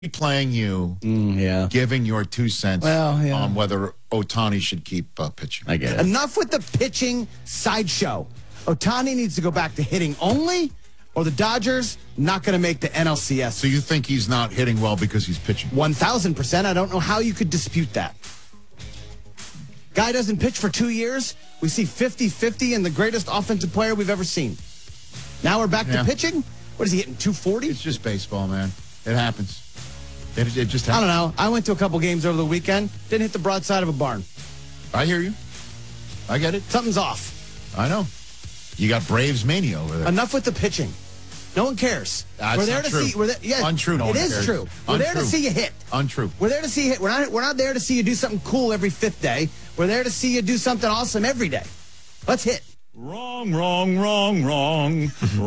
playing you, giving your 2 cents on whether Ohtani should keep pitching. I get it. Enough with the pitching sideshow. Ohtani needs to go back to hitting only, or the Dodgers not going to make the NLCS. So you think he's not hitting well because he's pitching? 1,000%. I don't know how you could dispute that. Guy doesn't pitch for 2 years. We see 50-50 and the greatest offensive player we've ever seen. Now we're back to pitching? What is he hitting, 240? It's just baseball, man. It happens. It just happens. I don't know. I went to a couple games over the weekend. Didn't hit the broadside of a barn. I hear you. I get it. Something's off. I know. You got Braves mania over there. Enough with the pitching. No one cares. We're there to see. Untrue. No one cares. It is true. We're there to see you hit. Untrue. We're there to see you hit. We're not there to see you do something cool every 5th day. We're there to see you do something awesome every day. Let's hit. Wrong. Wrong.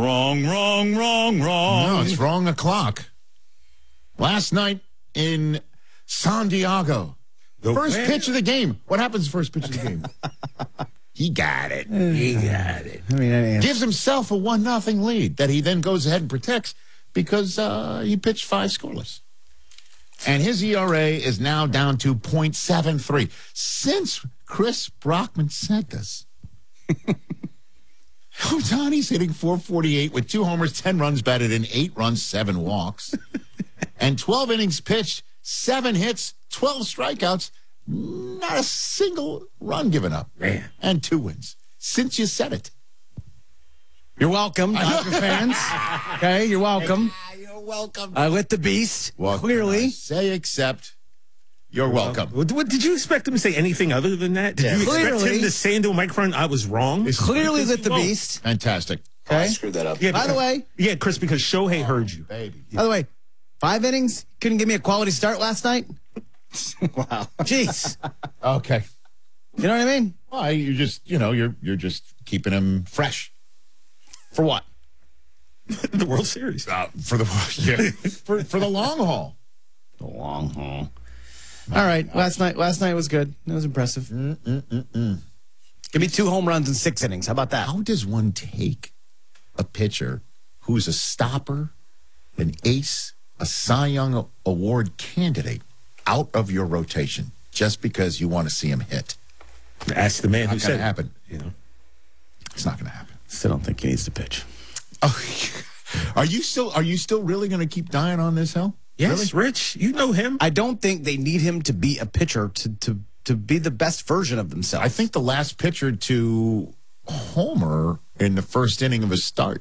No, it's wrong o'clock. Last night in San Diego. First pitch of the game. What happens first pitch of the game? He got it. I mean, gives himself a 1-0 lead that he then goes ahead and protects because he pitched 5 scoreless. And his ERA is now down to .73. Since Chris Brockman said this, Ohtani's hitting .448 with 2 homers, 10 runs batted in, 8 runs, 7 walks, and 12 innings pitched, 7 hits, 12 strikeouts, not a single run given up, and 2 wins. Since you said it. You're welcome, Dodger fans. Okay, you're welcome. You're welcome. I lit the beast, what clearly. Say except you're welcome. What, did you expect him to say anything other than that? Did you expect him to say into a microphone, I was wrong? Clearly lit the beast. Fantastic. Okay. I screwed that up. Yeah, by the way. Yeah, Chris, because Shohei heard you. Baby. By the way, 5 innings. Couldn't give me a quality start last night. Wow. Jeez. Okay. You know what I mean? Well, you just, you're just keeping him fresh. For what? The World Series. For the for the long haul. The long haul. All right. Last night was good. It was impressive. Give me 2 home runs in 6 innings. How about that? How does one take a pitcher who's a stopper, an ace, a Cy Young Award candidate out of your rotation just because you want to see him hit? Ask the man who said it. It's not going to happen. It's not going to happen. Still don't think he needs to pitch. Oh, are you still really going to keep dying on this hill? Yes, really? Rich, you know him. I don't think they need him to be a pitcher to be the best version of themselves. I think the last pitcher to homer in the first inning of his start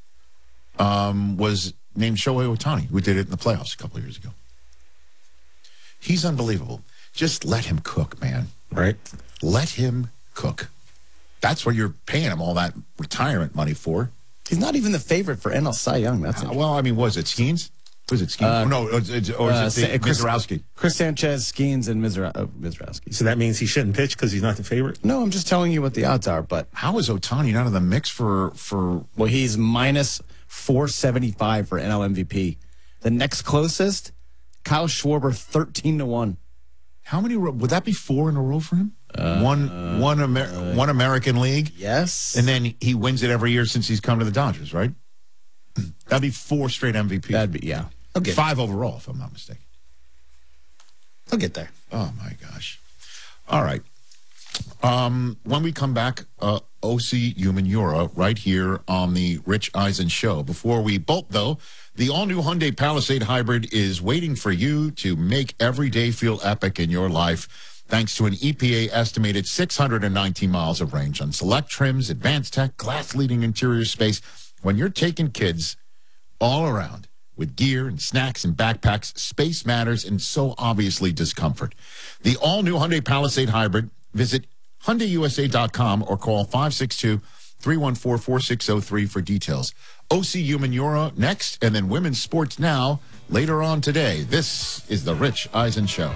was named Shohei Ohtani, who did it in the playoffs a couple of years ago. He's unbelievable. Just let him cook, man. Right? Let him cook. That's what you're paying him all that retirement money for. He's not even the favorite for NL Cy Young. That's it. Well, I mean, was it Skeens? Was it Skeens? Mizrowski? Chris Sanchez, Skeens, and Mizrowski. So that means he shouldn't pitch because he's not the favorite? No, I'm just telling you what the odds are. But how is Ohtani not in the mix for? Well, he's minus 475 for NL MVP. The next closest, Kyle Schwarber, 13-1. How many would that be? 4 in a row for him? One American League? Yes. And then he wins it every year since he's come to the Dodgers, right? That'd be 4 straight MVPs. That'd be, yeah. Okay. 5 overall, if I'm not mistaken. I'll get there. Oh, my gosh. All right. When we come back, O.C. Umenyiora right here on the Rich Eisen Show. Before we bolt, though, the all-new Hyundai Palisade Hybrid is waiting for you to make every day feel epic in your life. Thanks to an EPA-estimated 619 miles of range on select trims, advanced tech, glass-leading interior space. When you're taking kids all around with gear and snacks and backpacks, space matters, and so obviously discomfort. The all-new Hyundai Palisade Hybrid. Visit HyundaiUSA.com or call 562-314-4603 for details. O.C. Umenyiora next, and then Women's Sports Now later on today. This is the Rich Eisen Show.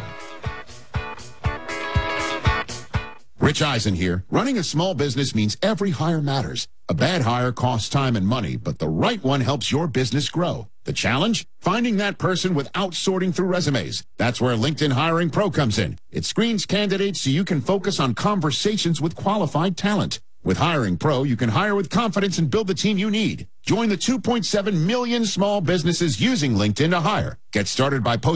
Rich Eisen here. Running a small business means every hire matters. A bad hire costs time and money, but the right one helps your business grow. The challenge? Finding that person without sorting through resumes. That's where LinkedIn Hiring Pro comes in. It screens candidates so you can focus on conversations with qualified talent. With Hiring Pro, you can hire with confidence and build the team you need. Join the 2.7 million small businesses using LinkedIn to hire. Get started by posting